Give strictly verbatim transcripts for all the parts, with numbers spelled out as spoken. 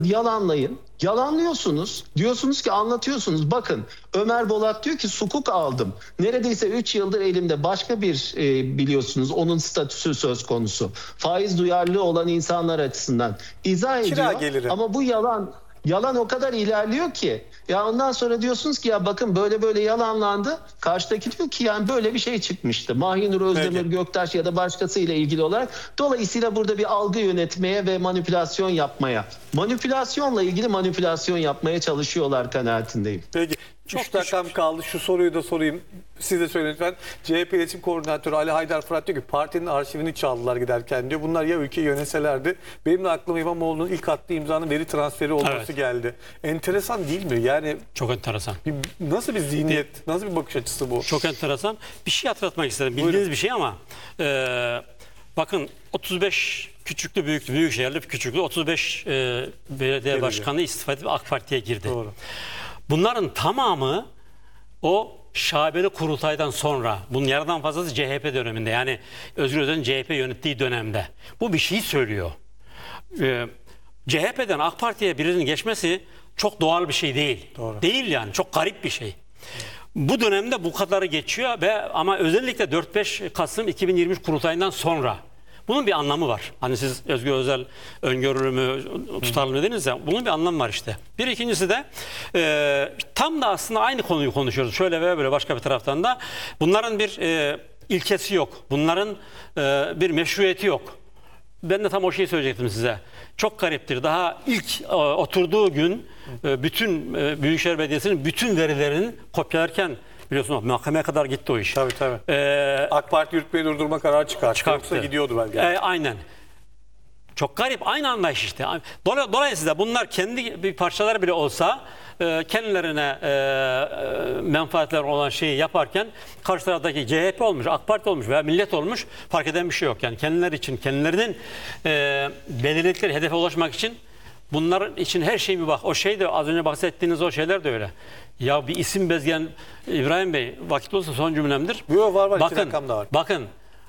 yalanlayın. Yalanlıyorsunuz. Diyorsunuz ki anlatıyorsunuz. Bakın Ömer Bolat diyor ki sukuk aldım. Neredeyse üç yıldır elimde başka bir e, biliyorsunuz onun statüsü söz konusu. Faiz duyarlı olan insanlar açısından izah Kira ediyor. geliri. Ama bu yalan yalan o kadar ilerliyor ki ya ondan sonra diyorsunuz ki ya bakın böyle böyle yalanlandı. Karşıdaki diyor ki yani böyle bir şey çıkmıştı. Mahinur Özdemir, Peki. Göktaş ya da başkasıyla ilgili olarak. Dolayısıyla burada bir algı yönetmeye ve manipülasyon yapmaya, manipülasyonla ilgili manipülasyon yapmaya çalışıyorlar kanaatindeyim. Peki. Çok dakikam kaldı. Şu soruyu da sorayım. Siz de söyleyin lütfen. C H P İletişim Koordinatörü Ali Haydar Fırat diyor ki partinin arşivini çaldılar giderken diyor. Bunlar ya ülkeyi yönetselerdi. Benim de aklıma İmamoğlu'nun ilk attığı imzanın veri transferi olması Evet. geldi. Enteresan değil mi? Yani Çok enteresan. bir, nasıl bir zihniyet, nasıl bir bakış açısı bu? Çok enteresan. Bir şey hatırlatmak istedim. Bildiğiniz Buyurun. bir şey ama e, bakın otuz beş küçüklü büyüklü, büyük şehirli küçüklü otuz beş e, belediye Belediye. başkanı istifa edip AK Parti'ye girdi. Doğru. Bunların tamamı o şaibeli kurultaydan sonra, bunun yarıdan fazlası C H P döneminde, yani Özgür Özel'in C H P yönettiği dönemde. Bu bir şey söylüyor. Ee, C H P'den AK Parti'ye birinin geçmesi çok doğal bir şey değil. Doğru. Değil yani, çok garip bir şey. Bu dönemde bu kadarı geçiyor ve ama özellikle dört beş Kasım iki bin yirmi üç kurultayından sonra. Bunun bir anlamı var. Hani siz Özgür Özel öngörülü mü, tutarlı mı dediniz ya, bunun bir anlamı var işte. Bir ikincisi de e, tam da aslında aynı konuyu konuşuyoruz. Şöyle veya böyle başka bir taraftan da bunların bir e, ilkesi yok. Bunların e, bir meşruiyeti yok. Ben de tam o şeyi söyleyecektim size. Çok gariptir. Daha ilk e, oturduğu gün e, bütün e, Büyükşehir Belediyesi'nin bütün verilerini kopyalarken biliyorsunuz mahkemeye kadar gitti o iş. Tabii tabii. Ee, AK Parti yürütmeyi durdurma kararı çıkarttı. çıkarttı. Yoksa gidiyordu belki. Ee, aynen. Çok garip. Aynı anlayış işte. Dolay- Dolayısıyla bunlar kendi bir parçalar bile olsa e, kendilerine e, e, menfaatler olan şeyi yaparken karşı taraftaki C H P olmuş, AK Parti olmuş veya millet olmuş fark eden bir şey yok. Yani kendileri için, kendilerinin e, belirledikleri hedefe ulaşmak için bunların için her şey bir bak. O şey de az önce bahsettiğiniz o şeyler de öyle. Ya bir isim bezgen İbrahim Bey, vakit olursa son cümlemdir. Yok, var var. İki Bakın, rakam da var. bakın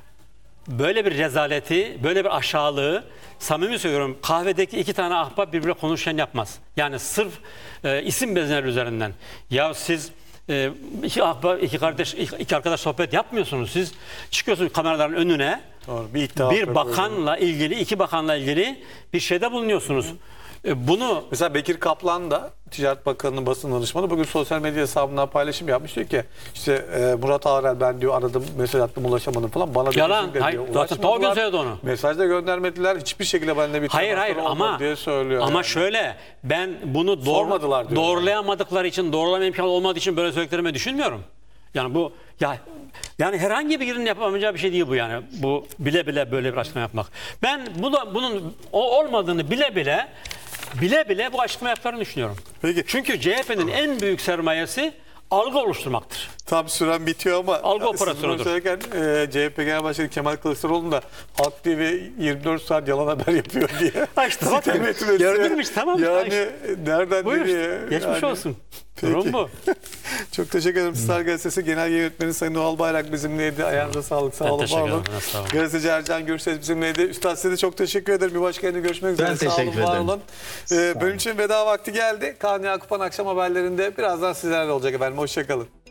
böyle bir rezaleti, böyle bir aşağılığı samimi söylüyorum kahvedeki iki tane ahbap birbirine konuşan yapmaz. Yani sırf e, isim bezginleri üzerinden. Ya siz e, iki ahbap, iki kardeş, iki, iki arkadaş sohbet yapmıyorsunuz. Siz çıkıyorsunuz kameraların önüne. Doğru, bir iddia bir yapıyor bakanla ilgili, iki bakanla ilgili bir şeyde bulunuyorsunuz. E, bunu Mesela Bekir Kaplan da Ticaret Bakanı'nın basın danışmanı bugün sosyal medya hesabından paylaşım yapmış, diyor ki işte e, Murat Ağrel ben diyor aradım, mesaj attım, ulaşamadım falan, bana Yalan. kesinlikle Hayır, diyor, zaten ta o gün ulaşmadılar. söyledi onu. Mesaj da göndermediler, hiçbir şekilde benimle bir hayır temasları hayır olmadı ama diye söylüyor. ama yani. şöyle, ben bunu doğru, Sormadılar diyor. doğrulayamadıkları için, doğrulama imkanı olmadığı için böyle söylediklerimi düşünmüyorum. Yani bu ya yani herhangi birinin yapamayacağı bir şey değil bu yani. Bu bile bile böyle bir açıklama yapmak. Ben bu da bunun o olmadığını bile bile bile bile bu açıklama yaptıklarını düşünüyorum. Peki. Çünkü C H P'nin en büyük sermayesi algı oluşturmaktır. Tam süren bitiyor ama Algı siz bunu operasyonudur. söylerken e, C H P Genel Başkanı Kemal Kılıçdaroğlu da Halk T V yirmi dört saat yalan haber yapıyor diye. Ha işte bakın, sitem etmesi. gördün mü işte, tamam. Ha Yani işte. nereden Buyur nereye? işte. Geçmiş Yani- olsun. Peki. Durum bu. Çok teşekkür ederim. Star Gazetesi Genel Yayın Yönetmeni Sayın Doğal Bayrak bizimleydi. Ayağınıza sağlık. Sağ Ben olun. teşekkür var olun. ederim. Sağ olun. Gazeteci Ercan Gürses bizimleydi. Üstad size de çok teşekkür ederim. Bir başka yayında görüşmek üzere. Ben Sağ olun, teşekkür var ederim. olun. Ee, bölüm için veda vakti geldi. Kaan Yakupan akşam haberlerinde birazdan sizlerle olacak efendim. Hoşçakalın.